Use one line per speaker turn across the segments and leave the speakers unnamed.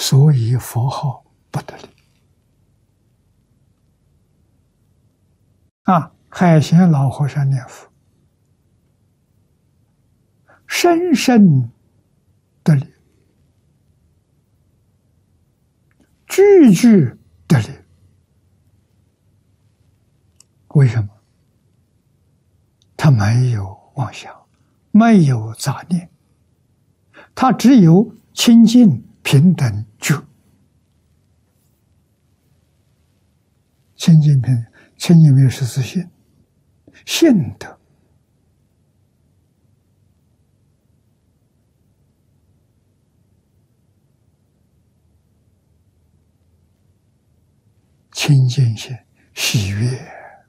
所以佛号不得力。海贤老和尚念佛，深深得力，句句得力。为什么？他没有妄想，没有杂念，他只有清净平等觉。清净平是自信，信德。清净心，喜悦。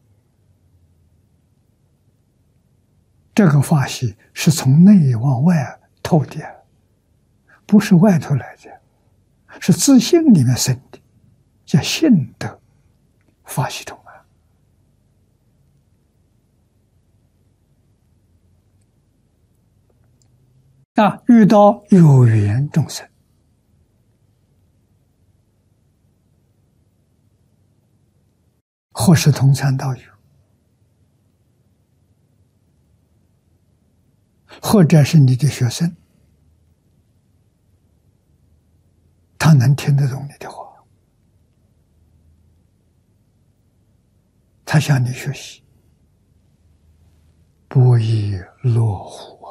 这个法喜是从内往外透的，不是外头来的，是自信里面生的，叫信德法喜充满。遇到有缘众生，或是同参道友，或者是你的学生，他能听得懂你的话，他向你学习，不亦乐乎。